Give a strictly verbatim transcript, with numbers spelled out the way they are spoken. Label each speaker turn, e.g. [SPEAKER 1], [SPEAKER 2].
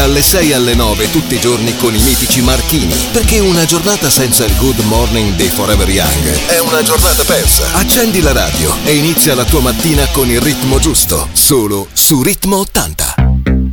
[SPEAKER 1] dalle sei alle nove tutti i giorni con i mitici Marchini, perché una giornata senza il Good Morning dei Forever Young è una giornata persa. Accendi la radio e inizia la tua mattina con il ritmo giusto, solo su Ritmo ottanta.